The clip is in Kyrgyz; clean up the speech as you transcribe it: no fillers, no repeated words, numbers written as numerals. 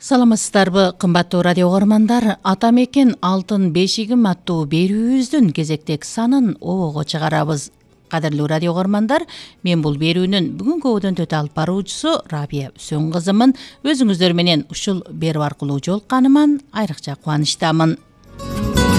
Саламатсыздарбы, кымбаттуу радио угармандар. Ата мекен алтын бешигим аттуу берүүбүздүн кезектеги санын обого чыгарабыз. Кадырлуу радио угармандар, мен бул берүүнүн бүгүнкү өдөнтөтө алып баруучусу Рабия Үсөн кызымын. Өзүңүздөр менен ушул берүү аркылуу жолукканыман айрыкча кубанычтамын.